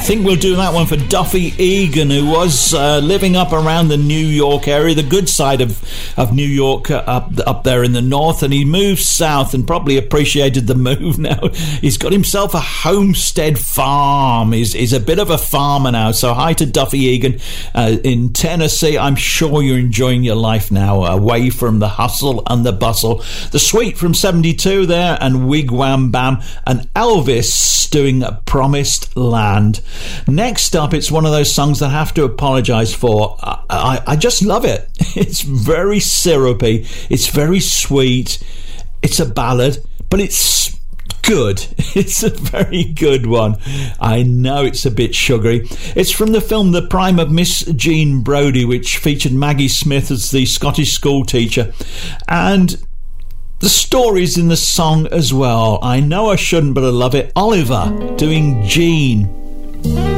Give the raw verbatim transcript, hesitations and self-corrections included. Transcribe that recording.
think we'll do that one for Duffy Egan, who was uh, living up around the New York area, the good side of, of New York, uh, up, up there in the north, and he moved south and probably appreciated the move now. He's got himself a homestead farm. He's, he's a bit of a farmer now. So hi to Duffy Egan uh, in Tennessee. I'm sure you're enjoying your life now, away from the hustle and the bustle. The Sweet from seventy-two there, and Wigwam Bam, and Elvis doing Promised Land. Next up, it's one of those songs that I have to apologise for. I, I, I just love it. It's very syrupy. It's very sweet. It's a ballad, but it's good. It's a very good one. I know it's a bit sugary. It's from the film The Prime of Miss Jean Brodie, which featured Maggie Smith as the Scottish school teacher. And the story's in the song as well. I know I shouldn't, but I love it. Oliver doing Jean.